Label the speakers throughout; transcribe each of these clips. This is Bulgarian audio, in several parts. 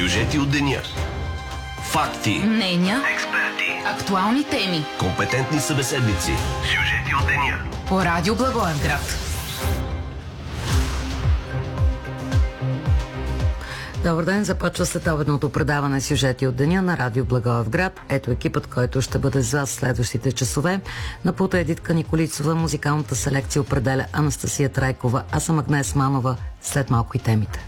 Speaker 1: Сюжети от деня. Факти.
Speaker 2: Мнения.
Speaker 1: Експерти.
Speaker 2: Актуални теми.
Speaker 1: Компетентни събеседници. Сюжети от деня.
Speaker 2: По Радио Благоевград.
Speaker 3: Добър ден, започва следобедното предаване Сюжети от деня на Радио Благоевград. Ето екипът, който ще бъде с вас следващите часове. На пулта Едитка Николицова, музикалната селекция определя Анастасия Трайкова. Аз съм Агнес Манова. След малко и темите.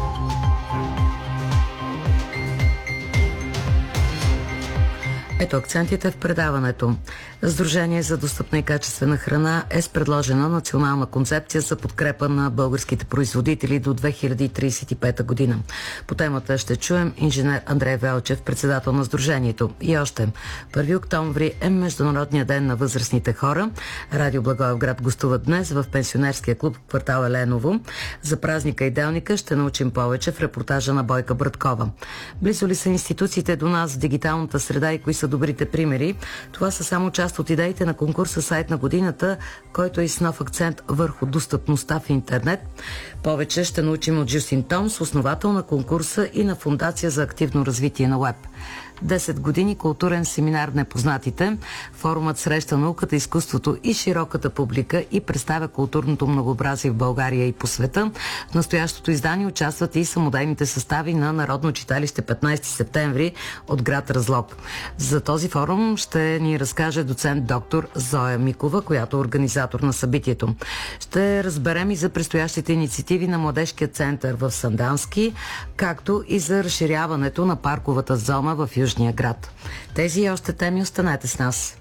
Speaker 3: Ето акцентите в предаването. Сдружение за достъпна и качествена храна е с предложена национална концепция за подкрепа на българските производители до 2035 година. По темата ще чуем инженер Андрей Велчев, председател на сдружението. И още, 1 октомври е Международния ден на възрастните хора. Радио Благоевград гостува днес в пенсионерския клуб в квартал Еленово. За празника и делника ще научим повече в репортажа на Бойка Браткова. Близо ли са институциите до нас в дигиталната среда и кои са добрите примери? Това са само част от идеите на конкурса Сайт на годината, който е с нов акцент върху достъпността в интернет. Повече ще научим от Джустин Томс, основател на конкурса и на Фондация за активно развитие на уеб. 10 години културен семинар в непознатите. Форумът среща науката, изкуството и широката публика и представя културното многообразие в България и по света. В настоящото издание участват и самодейните състави на Народно читалище 15 септември от град Разлог. За този форум ще ни разкаже доцент доктор Зоя Микова, която е организатор на събитието. Ще разберем и за предстоящите инициативи на Младежкия център в Сандански, както и за разширяването на парковата зона в Южния град. Тези и още теми, останете с нас.